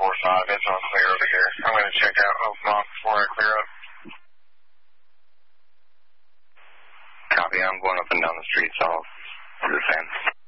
4-5. It's all clear over here. I'm going to check out Oakmont before I clear up. Copy. I'm going up and down the street, so I'll understand.